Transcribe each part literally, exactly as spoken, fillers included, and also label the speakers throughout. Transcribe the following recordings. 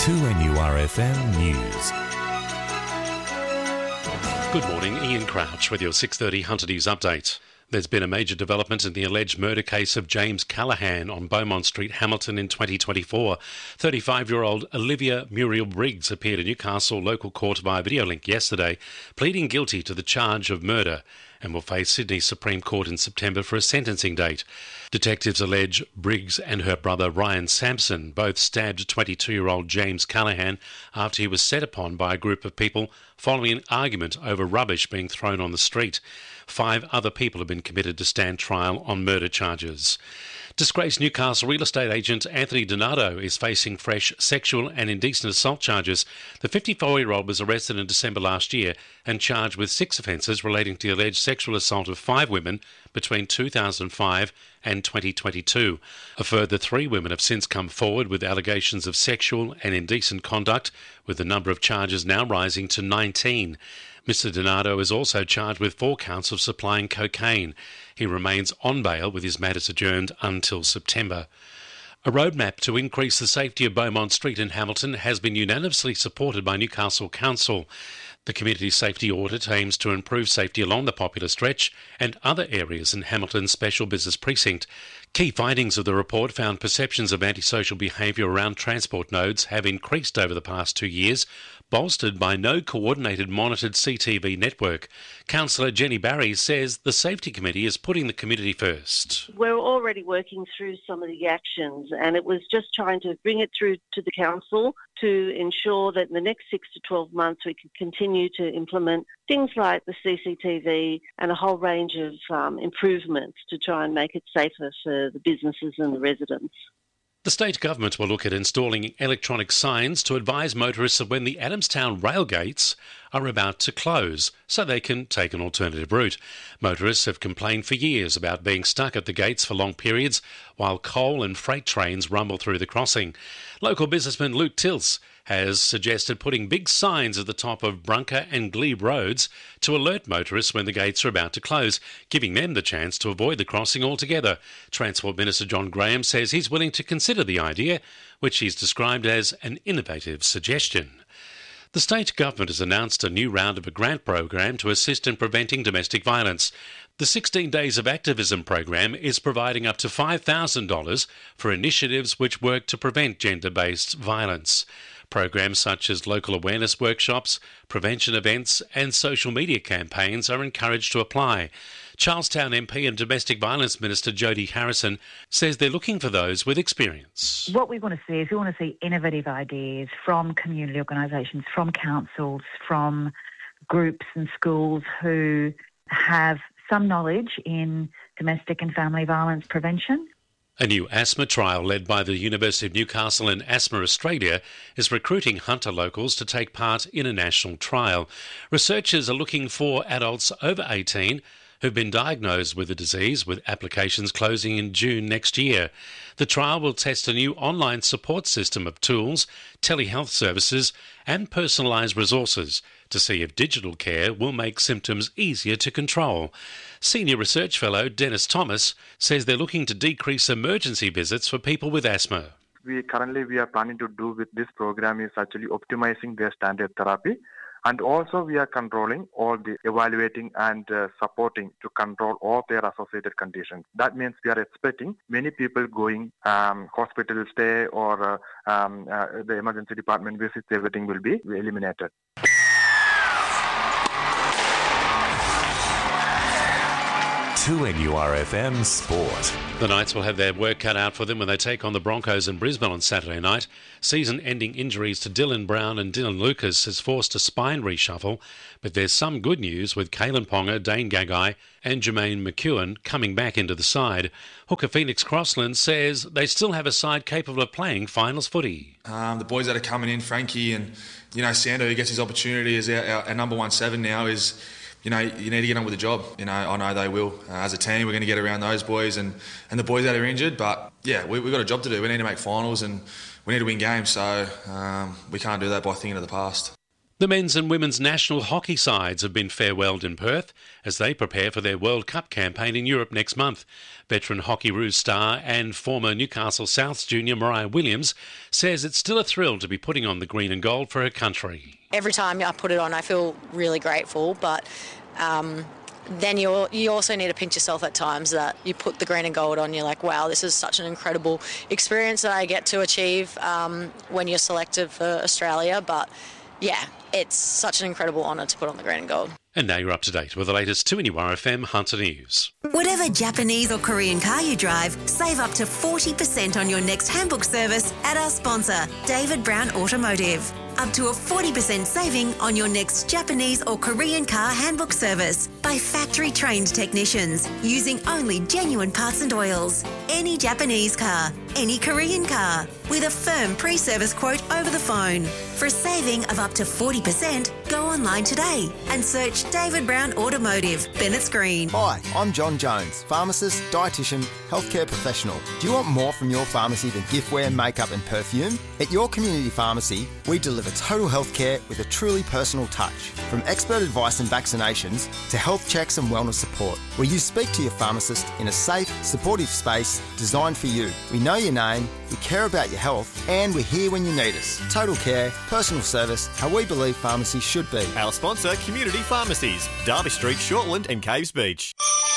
Speaker 1: two N U R F M News.
Speaker 2: Good morning, Ian Crouch with your six thirty Hunter News update. There's been a major development in the alleged murder case of James Callaghan on Beaumont Street, Hamilton in twenty twenty-four. thirty-five-year-old Olivia Muriel Briggs appeared in Newcastle local court via video link yesterday, pleading guilty to the charge of murder and will face Sydney Supreme Court in September for a sentencing date. Detectives allege Briggs and her brother Ryan Sampson both stabbed twenty-two-year-old James Callaghan after he was set upon by a group of people following an argument over rubbish being thrown on the street. Five other people have been committed to stand trial on murder charges. Disgraced Newcastle real estate agent Anthony Donato is facing fresh sexual and indecent assault charges. The fifty-four-year-old was arrested in December last year and charged with six offences relating to the alleged sexual assault of five women between two thousand five and twenty twenty-two. A further three women have since come forward with allegations of sexual and indecent conduct, with the number of charges now rising to nineteen. Mister Donato is also charged with four counts of supplying cocaine. He remains on bail with his matters adjourned until September. A roadmap to increase the safety of Beaumont Street in Hamilton has been unanimously supported by Newcastle Council. The community safety audit aims to improve safety along the popular stretch and other areas in Hamilton's special business precinct. Key findings of the report found perceptions of antisocial behaviour around transport nodes have increased over the past two years, bolstered by no coordinated monitored C T V network. Councillor Jenny Barry says the Safety Committee is putting the community first.
Speaker 3: We're already working through some of the actions, and it was just trying to bring it through to the council to ensure that in the next six to twelve months we can continue to implement things like the C C T V and a whole range of um, improvements to try and make it safer for the businesses and the residents.
Speaker 2: The state government will look at installing electronic signs to advise motorists of when the Adamstown rail gates are about to close so they can take an alternative route. Motorists have complained for years about being stuck at the gates for long periods while coal and freight trains rumble through the crossing. Local businessman Luke Tilse has suggested putting big signs at the top of Brunker and Glebe roads to alert motorists when the gates are about to close, giving them the chance to avoid the crossing altogether. Transport Minister John Graham says he's willing to consider the idea, which he's described as an innovative suggestion. The state government has announced a new round of a grant program to assist in preventing domestic violence. The sixteen Days of Activism program is providing up to five thousand dollars for initiatives which work to prevent gender-based violence. Programs such as local awareness workshops, prevention events and social media campaigns are encouraged to apply. Charlestown M P and Domestic Violence Minister Jodie Harrison says they're looking for those with experience.
Speaker 4: What we want to see is we want to see innovative ideas from community organisations, from councils, from groups and schools who have some knowledge in domestic and family violence prevention.
Speaker 2: A new asthma trial led by the University of Newcastle and Asthma Australia is recruiting Hunter locals to take part in a national trial. Researchers are looking for adults over eighteen who've been diagnosed with the disease, with applications closing in June next year. The trial will test a new online support system of tools, telehealth services and personalised resources to see if digital care will make symptoms easier to control. Senior Research Fellow Dennis Thomas says they're looking to decrease emergency visits for people with asthma.
Speaker 5: We currently we are planning to do with this program is actually optimizing their standard therapy. And also we are controlling all the evaluating and uh, supporting to control all their associated conditions. That means we are expecting many people going um, hospital stay or uh, um, uh, the emergency department visits, everything will be eliminated.
Speaker 1: two N U R F M Sport.
Speaker 2: The Knights will have their work cut out for them when they take on the Broncos in Brisbane on Saturday night. Season-ending injuries to Dylan Brown and Dylan Lucas has forced a spine reshuffle, but there's some good news with Kalen Ponga, Dane Gagai and Jermaine McEwen coming back into the side. Hooker Phoenix Crossland says they still have a side capable of playing finals footy.
Speaker 6: Um, the boys that are coming in, Frankie and, you know, Sando, who gets his opportunity as our, our, our number one seven now, is... You know, you need to get on with the job. You know, I know they will. Uh, as a team, we're going to get around those boys and, and the boys that are injured. But, yeah, we, we've got a job to do. We need to make finals and we need to win games. So um, we can't do that by thinking of the past.
Speaker 2: The men's and women's national hockey sides have been farewelled in Perth as they prepare for their World Cup campaign in Europe next month. Veteran Hockeyroos star and former Newcastle Souths junior Mariah Williams says it's still a thrill to be putting on the green and gold for her country.
Speaker 7: Every time I put it on, I feel really grateful, but um, then you you also need to pinch yourself at times that you put the green and gold on, you're like, wow, this is such an incredible experience that I get to achieve um, when you're selected for Australia, but yeah, it's such an incredible honour to put on the green and gold.
Speaker 2: And now you're up to date with the latest two N U R F M Hunter News.
Speaker 8: Whatever Japanese or Korean car you drive, save up to forty percent on your next handbook service at our sponsor, David Brown Automotive. Up to a forty percent saving on your next Japanese or Korean car handbook service by factory-trained technicians using only genuine parts and oils. Any Japanese car, any Korean car, with a firm pre-service quote over the phone. For a saving of up to forty percent, go online today and search David Brown Automotive, Bennetts Green.
Speaker 9: Hi, I'm John Jones, pharmacist, dietitian, healthcare professional. Do you want more from your pharmacy than giftware, makeup and perfume? At your community pharmacy, we deliver total healthcare with a truly personal touch. From expert advice and vaccinations to health checks and wellness support, where you speak to your pharmacist in a safe, supportive space designed for you. We know your name, we care about your health, and we're here when you need us. Total care, personal service, how we believe pharmacy should be.
Speaker 10: Our sponsor, Community Pharmacies, Derby Street, Shortland and Caves Beach.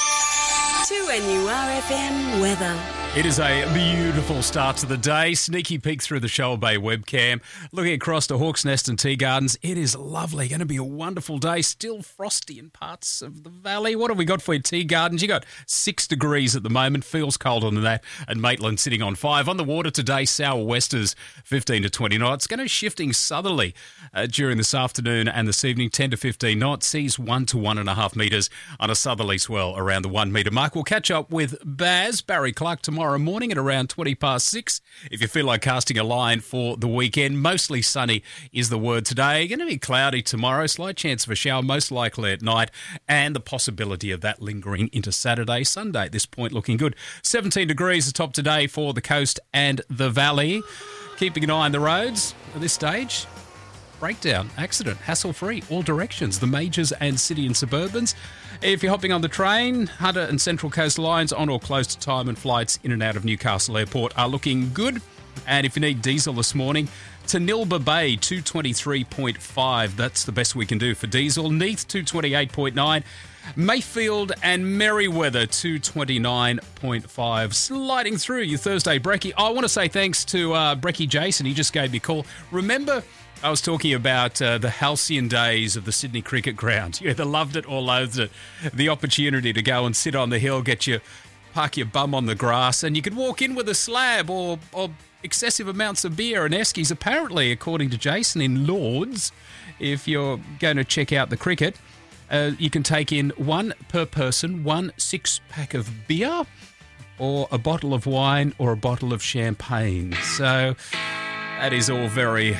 Speaker 11: two N U R F M weather.
Speaker 12: It is a beautiful start to the day. Sneaky peek through the Shoal Bay webcam. Looking across to Hawk's Nest and Tea Gardens, it is lovely. Going to be a wonderful day. Still frosty in parts of the valley. What have we got for you, Tea Gardens? You got six degrees at the moment. Feels colder than that. And Maitland sitting on five. On the water today, sour westers, fifteen to twenty knots. Going to be shifting southerly uh, during this afternoon and this evening, ten to fifteen knots. Seas one to one and a half metres on a southerly swell around the one metre mark. We'll catch up with Baz, Barry Clark, tomorrow morning at around twenty past six. If you feel like casting a line for the weekend, mostly sunny is the word today. Going to be cloudy tomorrow, slight chance of a shower, most likely at night, and the possibility of that lingering into Saturday, Sunday at this point looking good. seventeen degrees the top today for the coast and the valley. Keeping an eye on the roads at this stage. Breakdown, accident, hassle-free, all directions, the majors and city and suburbans. If you're hopping on the train, Hunter and Central Coast lines on or close to time and flights in and out of Newcastle Airport are looking good. And if you need diesel this morning, to Nilba Bay, two twenty-three point five. That's the best we can do for diesel. Neath, two twenty-eight point nine. Mayfield and Merriweather, two twenty-nine point five. Sliding through your Thursday brekkie. I want to say thanks to uh, Brekkie Jason. He just gave me a call. Remember, I was talking about uh, the halcyon days of the Sydney Cricket Ground. You either loved it or loathed it. The opportunity to go and sit on the hill, get your, park your bum on the grass, and you could walk in with a slab or, or excessive amounts of beer and eskies. Apparently, according to Jason, in Lords, if you're going to check out the cricket, uh, you can take in one per person, one six-pack of beer or a bottle of wine or a bottle of champagne. So that is all very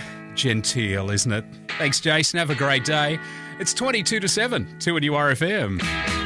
Speaker 12: genteel, isn't it? Thanks, Jason. Have a great day. It's twenty-two to seven, two N U R F M.